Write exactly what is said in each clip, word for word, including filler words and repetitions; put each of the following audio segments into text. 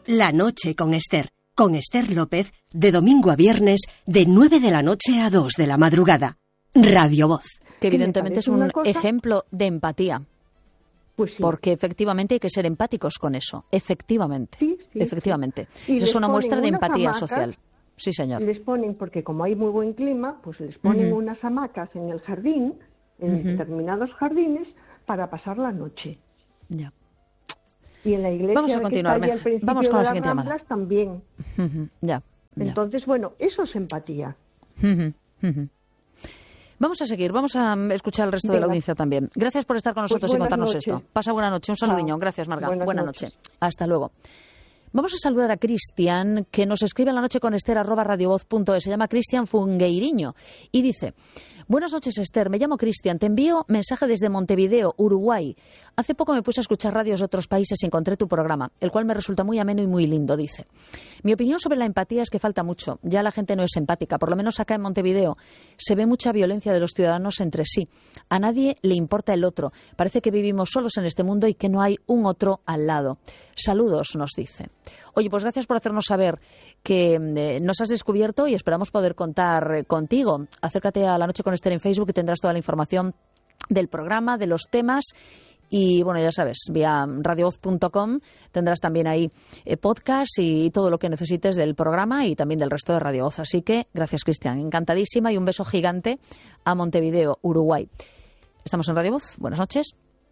La noche con Esther. Con Esther López, de domingo a viernes, de nueve de la noche a dos de la madrugada. Radio Voz. Que evidentemente es un ejemplo de empatía. Pues sí. Porque efectivamente hay que ser empáticos con eso. Efectivamente. Sí, sí, efectivamente. sí. Es una muestra de empatía hamacas, social. Sí, señor. Les ponen, porque como hay muy buen clima, pues les ponen Uh-huh. unas hamacas en el jardín, en Uh-huh. determinados jardines, para pasar la noche. Ya. Y en la iglesia Vamos a que continuar. está ahí al principio Vamos con de la las siguiente llamada. Ramblas también. Uh-huh. Ya, ya. Entonces, bueno, eso es empatía. Uh-huh. Uh-huh. Vamos a seguir, vamos a escuchar al resto Venga. de la audiencia también. Gracias por estar con nosotros Pues y contarnos noches. esto. Pasa buena noche, un saludiño. Gracias, Marga. Buenas Buena noches. noche. Hasta luego. Vamos a saludar a Cristian, que nos escribe en la noche con Esther, arroba radiovoz punto es. Se llama Cristian Fungueiriño y dice: buenas noches, Esther. Me llamo Cristian. Te envío mensaje desde Montevideo, Uruguay. Hace poco me puse a escuchar radios de otros países y encontré tu programa, el cual me resulta muy ameno y muy lindo, dice. Mi opinión sobre la empatía es que falta mucho. Ya la gente no es empática. Por lo menos acá en Montevideo se ve mucha violencia de los ciudadanos entre sí. A nadie le importa el otro. Parece que vivimos solos en este mundo y que no hay un otro al lado. Saludos, nos dice. Oye, pues gracias por hacernos saber que eh, nos has descubierto y esperamos poder contar eh, contigo. Acércate a La Noche con Esther en Facebook y tendrás toda la información del programa, de los temas. Y bueno, ya sabes, vía radiovoz punto com tendrás también ahí eh, podcast y todo lo que necesites del programa y también del resto de Radio Voz. Así que gracias, Cristian. Encantadísima y un beso gigante a Montevideo, Uruguay. Estamos en Radio Voz. Buenas noches.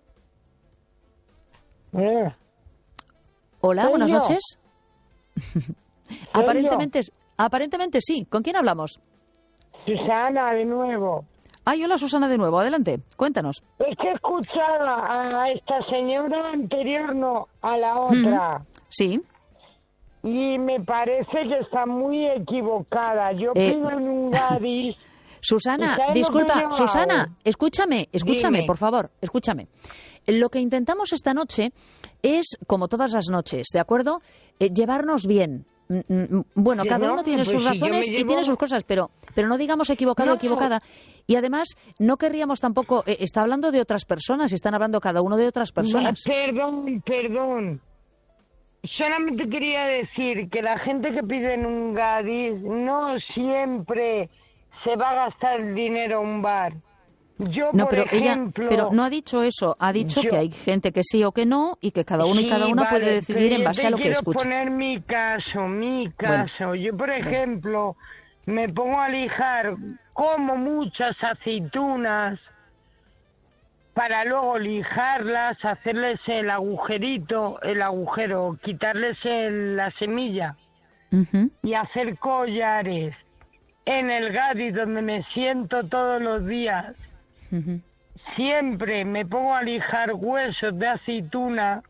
Eh, Hola, ¿Soy buenas yo? noches. Aparentemente, aparentemente sí. ¿Con quién hablamos? Susana, de nuevo. Ay, hola, Susana, de nuevo. Adelante, cuéntanos. Es que escuchaba a esta señora anterior, no, a la otra. Sí. Y me parece que está muy equivocada. Yo Eh, pido en un Gadis. Susana, ¿Y sabes lo disculpa, que yo Susana, hago? escúchame, escúchame, Dime. por favor, escúchame. Lo que intentamos esta noche es, como todas las noches, ¿de acuerdo? Eh, llevarnos bien. Mm, mm, Bueno, Sí, cada no, uno tiene pues sus si yo me razones y llevo- tiene sus cosas, pero, pero no digamos equivocado o No. equivocada. Y además, no querríamos tampoco... eh, está hablando de otras personas, están hablando cada uno de otras personas. Perdón, perdón. Solamente quería decir que la gente que pide en un Gadis no siempre se va a gastar el dinero en un bar. Yo, No, por pero ejemplo... ella, pero no ha dicho eso. Ha dicho yo- que hay gente que sí o que no y que cada uno y Sí, cada una vale, puede decidir pero en yo base te a lo que quiero escucha. poner mi caso, mi Bueno. caso. Yo, por ejemplo, me pongo a lijar, como muchas aceitunas para luego lijarlas, hacerles el agujerito, el agujero, quitarles el- la semilla Ujú. y hacer collares en el Gadis donde me siento todos los días. Ujú. Siempre me pongo a lijar huesos de aceituna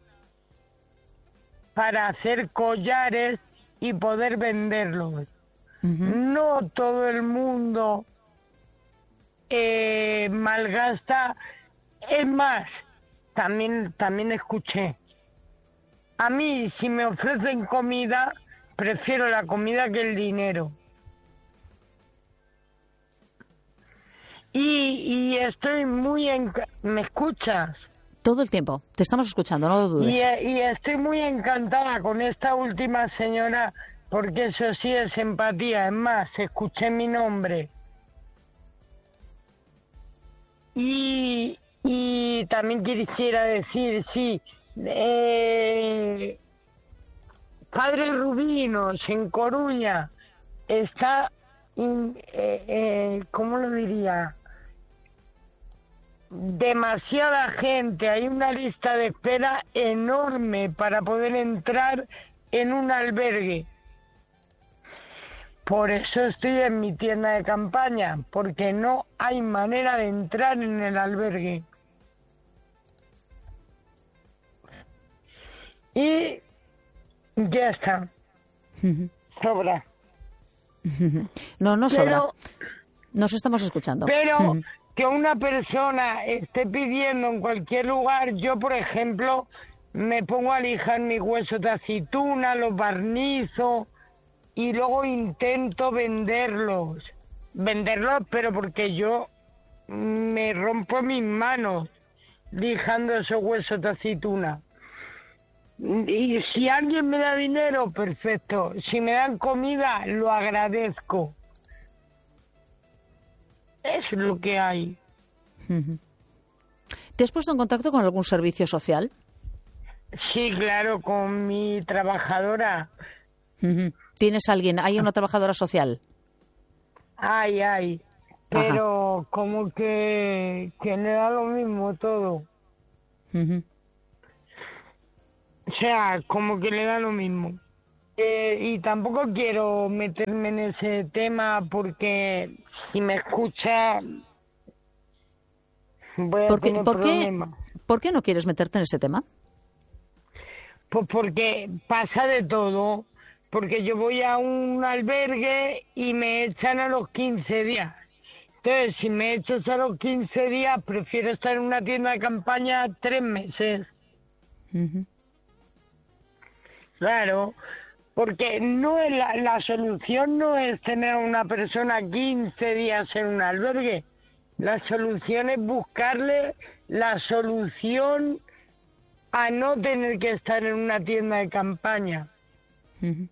para hacer collares y poder venderlos. Ujú. No todo el mundo eh, malgasta. Es más, también, también escuché. A mí, si me ofrecen comida, prefiero la comida que el dinero. Y, y estoy muy... enca- ¿Me escuchas? Todo el tiempo. Te estamos escuchando, no lo dudes. Y, y estoy muy encantada con esta última señora, porque eso sí es empatía. Es más, escuché mi nombre. Y, y también quisiera decir, sí, eh, Padre Rubinos, en Coruña, está, in- eh, eh, ¿cómo lo diría? Demasiada gente, hay una lista de espera enorme para poder entrar en un albergue. Por eso estoy en mi tienda de campaña, porque no hay manera de entrar en el albergue. Y ya está, Ujú. sobra. No, no sobra. Pero, Nos estamos escuchando. pero Ujú. que una persona esté pidiendo en cualquier lugar, yo por ejemplo me pongo a lijar mis huesos de aceituna, los barnizo y luego intento venderlos. Venderlos, pero porque yo me rompo mis manos lijando esos huesos de aceituna. Y si alguien me da dinero, perfecto. Si me dan comida, lo agradezco. Es lo que hay. Uh-huh. ¿Te has puesto en contacto con algún servicio social? Sí, claro, con mi trabajadora. Uh-huh. ¿Tienes alguien? ¿Hay una trabajadora social? Ay, ay. Pero Ajá. como que, que le da lo mismo todo. Uh-huh. O sea, como que le da lo mismo. Eh, y tampoco quiero meterme en ese tema porque si me escucha voy a ¿Por qué, tener por problemas. Qué, ¿Por qué no quieres meterte en ese tema? Pues porque pasa de todo. Porque yo voy a un albergue y me echan a los quince días. Entonces, si me echas a los quince días, prefiero estar en una tienda de campaña tres meses. Uh-huh. Claro, porque no es la, la solución no es tener a una persona quince días en un albergue. La solución es buscarle la solución a no tener que estar en una tienda de campaña. Uh-huh.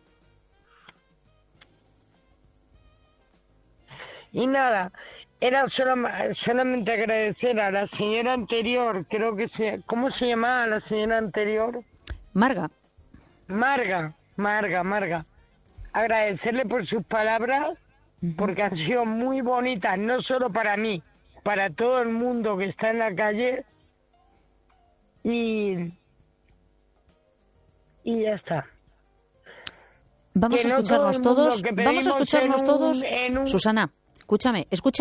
Y nada, era solo, solamente agradecer a la señora anterior, creo que se... ¿Cómo se llamaba la señora anterior? Marga. Marga, Marga, Marga. Agradecerle por sus palabras, uh-huh. porque han sido muy bonitas, no solo para mí, para todo el mundo que está en la calle. Y... Y ya está. Vamos que a escucharnos no todo todos, vamos a escucharnos un, todos. un... Susana, escúchame, escucha.